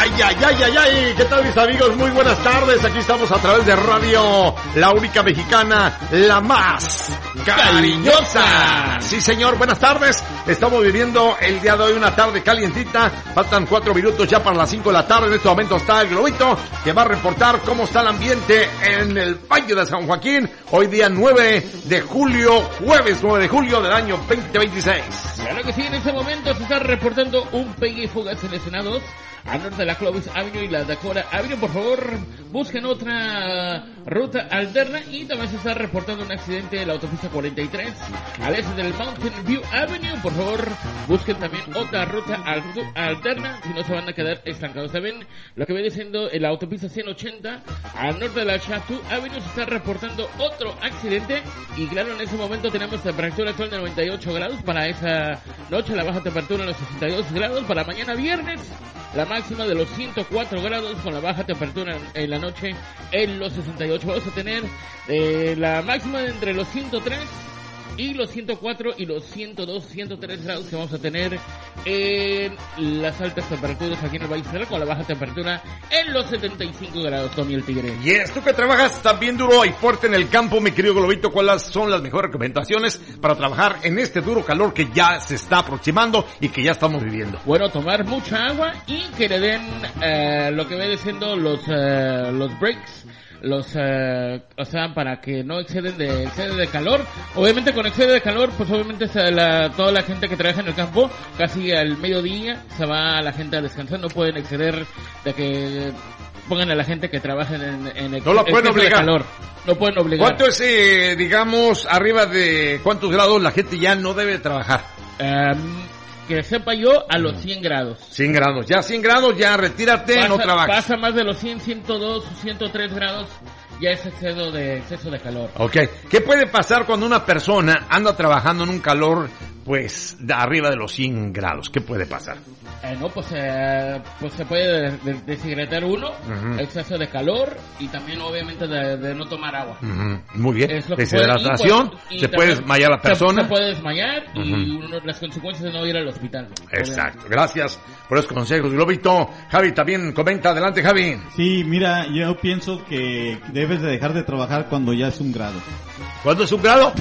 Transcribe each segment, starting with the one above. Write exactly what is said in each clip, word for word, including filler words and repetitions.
Ay, ay, ay, ay, ay, ¿qué tal mis amigos? Muy buenas tardes, aquí estamos a través de Radio, la única mexicana, la más cariñosa. Sí señor, buenas tardes, estamos viviendo el día de hoy una tarde calientita, faltan cuatro minutos ya para las cinco de la tarde, en este momento está el Globito, que va a reportar cómo está el ambiente en el Valle de San Joaquín, hoy día nueve de julio, jueves nueve de julio del año veinte veintiséis. Claro que sí, en este momento se está reportando un pegue y fugaz en el Senado, al norte de la Clovis Avenue y la Dakota Avenue. Por favor, busquen otra ruta alterna. Y también se está reportando un accidente en la autopista cuarenta y tres al este del Mountain View Avenue. Por favor, busquen también otra ruta alterna, si no se van a quedar estancados. También lo que viene siendo en la autopista ciento ochenta al norte de la Chateau Avenue se está reportando otro accidente. Y claro, en ese momento tenemos temperatura actual de noventa y ocho grados para esa noche, la baja temperatura en los sesenta y dos grados. Para mañana viernes, la máxima de los ciento cuatro grados con la baja temperatura en la noche en los sesenta y ocho. Vamos a tener eh, la máxima de entre los ciento tres y los ciento cuatro y los ciento dos, ciento tres grados que vamos a tener en las altas temperaturas aquí en el Valle Central, con la baja temperatura en los setenta y cinco grados, Tommy el Tigre. Y es tú que trabajas también duro y fuerte en el campo, mi querido Globito, ¿cuáles son las mejores recomendaciones para trabajar en este duro calor que ya se está aproximando y que ya estamos viviendo? Bueno, tomar mucha agua y que le den eh, lo que viene siendo los eh, los breaks, los eh, o sea, para que no exceden de excede de calor. Obviamente con excede de calor, pues obviamente la, toda la gente que trabaja en el campo, casi al mediodía se va la gente a descansar, no pueden exceder de que pongan a la gente que trabaja en, en el no lo pueden obligar. De calor. No pueden obligar. ¿Cuánto es, eh, digamos, arriba de cuántos grados la gente ya no debe trabajar? Um, Que sepa yo, a los cien grados. cien grados. Ya cien grados, ya retírate, pasa, no trabajes. Pasa más de los cien, ciento dos, ciento tres grados, ya es exceso de exceso de calor. Ok. ¿Qué puede pasar cuando una persona anda trabajando en un calor, pues, de arriba de los cien grados? ¿Qué puede pasar? Eh, no, pues, eh, pues se puede de- deshidratar uno, uh-huh. exceso de calor y también obviamente de, de no tomar agua. Uh-huh. Muy bien. Deshidratación, puede, y, y se puede desmayar la persona. Se, se puede desmayar uh-huh. y uno, las consecuencias de no ir al hospital. Exacto. Obviamente. Gracias por esos consejos, Globito. Javi también comenta. Adelante, Javi. Sí, mira, yo pienso que debes de dejar de trabajar cuando ya es un grado. ¿Cuándo es un grado?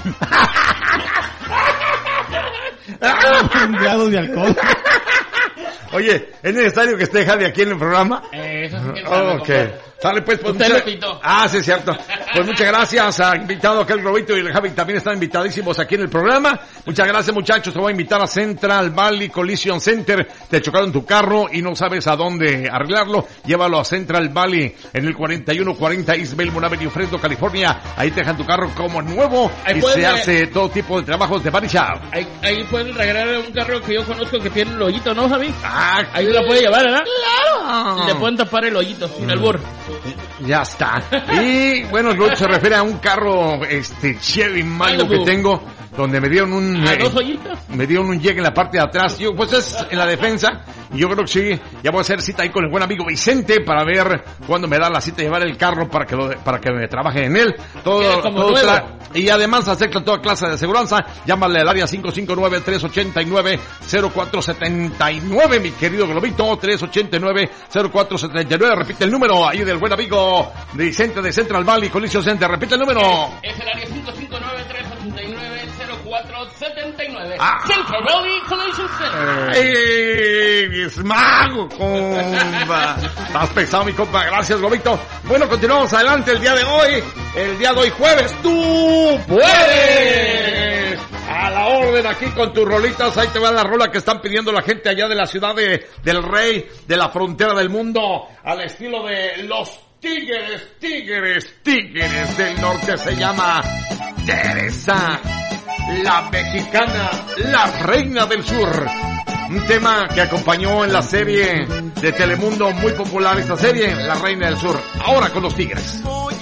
Un grado de alcohol. Oye, ¿es necesario que esté Javi aquí en el programa? Eh, eso sí que oh, ok. Sale pues, pues usted mucha... lo pintó. Ah, sí, es cierto. Pues muchas gracias a invitado aquel Globito y el Javi también están invitadísimos aquí en el programa. Muchas gracias, muchachos. Te voy a invitar a Central Valley Collision Center. Te chocaron tu carro y no sabes a dónde arreglarlo. Llévalo a Central Valley en el cuarenta y uno cuarenta East Belmont Avenue, Fresno, California. Ahí te dejan tu carro como nuevo ahí y se hace todo tipo de trabajos de body shop. Ahí, ahí pueden regalar un carro que yo conozco que tiene un hoyito, ¿no, Javi? Ah, ahí lo puede llevar, ¿verdad? ¡Claro! Y le pueden tapar el hoyito, sin mm. albur. Ya está. Y bueno, Globito se refiere a un carro este Chevy Malibu que tengo, donde me dieron un ¿A eh, dos hoyitos? me dieron un llegue en la parte de atrás. Yo pues es en la defensa y yo creo que sí. Ya voy a hacer cita ahí con el buen amigo Vicente para ver cuándo me da la cita de llevar el carro para que lo, para que me trabaje en él. Todo, todo tra- y además acepta toda clase de aseguranza. Llámale al área cinco cinco nueve, tres ocho nueve, cero cuatro siete nueve, mi querido Globito, tres ocho nueve, cero cuatro siete nueve. Repite el número ahí del buen amigo Vicente de Central Valley Collision Center. Repite el número. Es, es el área cinco cinco nueve, tres ocho nueve, cero cuatro siete nueve. Ah. Central Valley Collision Center. ¡Ey! ¡Es mago, compa! Estás pesado, mi compa. Gracias, Globito. Bueno, continuamos adelante el día de hoy. El día de hoy, jueves. ¡Tú puedes! A la orden aquí con tus rolitas. Ahí te va la rola que están pidiendo la gente allá de la ciudad de, del Rey, de la frontera del mundo, al estilo de los Tigres, Tigres, Tigres del Norte. Se llama Teresa, la mexicana, la reina del sur. Un tema que acompañó en la serie de Telemundo muy popular, esta serie, La Reina del Sur. Ahora con los Tigres.